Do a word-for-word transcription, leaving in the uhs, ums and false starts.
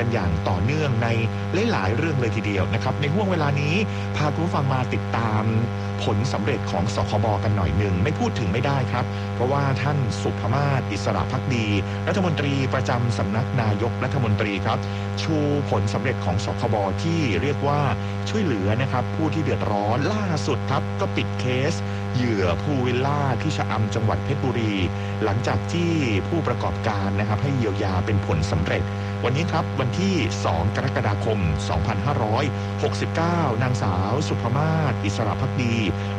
กันอย่างต่อเนื่องในหลายๆเรื่องเลยทีเดียวนะครับในห่วงเวลานี้พาคุณผู้ฟังมาติดตามผลสำเร็จของสคบกันหน่อยหนึ่งไม่พูดถึงไม่ได้ครับเพราะว่าท่านสุภมาศอิสระภักดีรัฐมนตรีประจำสำนักนายกรัฐมนตรีครับชูผลสำเร็จของสคบที่เรียกว่าช่วยเหลือนะครับผู้ที่เดือดร้อนล่าสุดครับก็ปิดเคสเหยื่อพูลวิลล่าที่ชะอำจังหวัดเพชรบุรีหลังจากที่ผู้ประกอบการนะครับให้เยียวยาเป็นผลสำเร็จวันนี้ครับวันที่สองกรกฎาคมสองพันห้าร้อยหกสิบเก้านางสาวสุภมาศอิสระภักดี